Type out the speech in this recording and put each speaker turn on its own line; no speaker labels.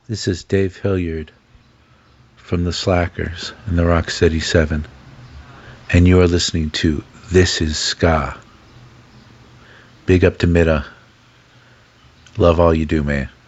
This is Dave Hilliard from the Slackers and the Rocksteady 7, and you are listening to This Is Ska. Big up to Mitta. Love all you do, man.